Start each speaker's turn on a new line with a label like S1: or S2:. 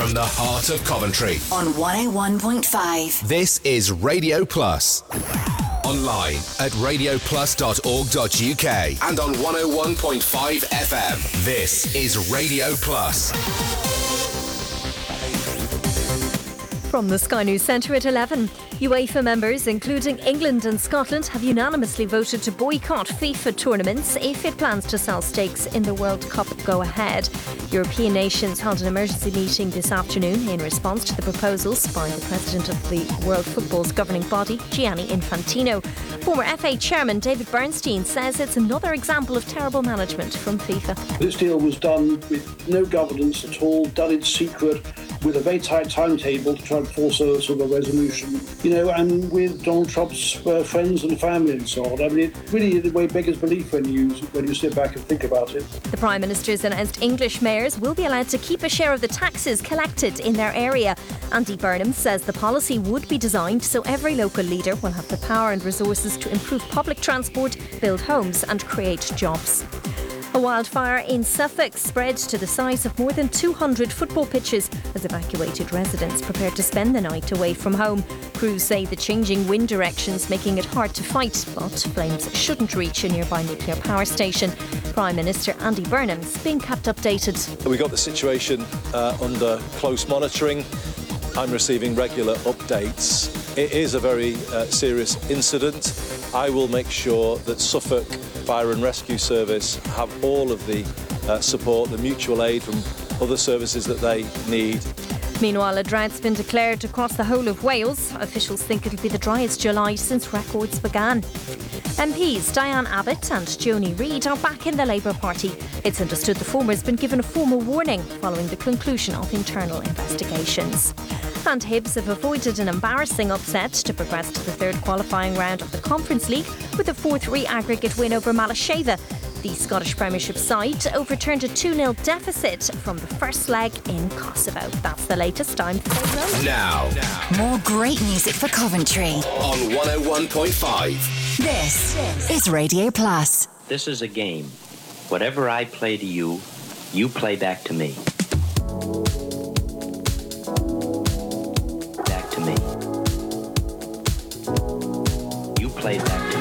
S1: from the heart of Coventry.
S2: On 101.5.
S1: This is Radio Plus. Online at radioplus.org.uk and on 101.5 FM. This is Radio Plus.
S3: From the Sky News Centre at 11, UEFA members, including England and Scotland, have unanimously voted to boycott FIFA tournaments if it plans to sell stakes in the World Cup go-ahead. European nations held an emergency meeting this afternoon in response to the proposals by the president of the World Football's governing body, Gianni Infantino. Former FA chairman David Bernstein says it's another example of terrible management from FIFA.
S4: This deal was done with no governance at all, done in secret, with a very tight timetable to try and force a sort of a resolution, and with Donald Trump's friends and family and so on. I mean, it really in a way beggars belief when you sit back and think about it.
S3: The Prime Minister's announced English mayors will be allowed to keep a share of the taxes collected in their area. Andy Burnham says the policy would be designed so every local leader will have the power and resources to improve public transport, build homes and create jobs. A wildfire in Suffolk spread to the size of more than 200 football pitches as evacuated residents prepared to spend the night away from home. Crews say the changing wind directions making it hard to fight, but flames shouldn't reach a nearby nuclear power station. Prime Minister Andy Burnham's being kept updated.
S5: We got the situation under close monitoring. I'm receiving regular updates. It is a very serious incident. I will make sure that Suffolk Fire and Rescue Service have all of the support, the mutual aid from other services that they need.
S3: Meanwhile, a drought's been declared across the whole of Wales. Officials think it'll be the driest July since records began. MPs Diane Abbott and Joni Reid are back in the Labour Party. It's understood the former has been given a formal warning following the conclusion of internal investigations. And Hibs have avoided an embarrassing upset to progress to the third qualifying round of the Conference League with a 4-3 aggregate win over Malasheva. The Scottish Premiership side overturned a 2-0 deficit from the first leg in Kosovo. That's the latest. I'm Faye.
S1: Now,
S2: more great music for Coventry.
S1: On 101.5.
S2: This is Radio Plus.
S6: This is a game. Whatever I play to you, you play back to me. Back to me. You play back to me.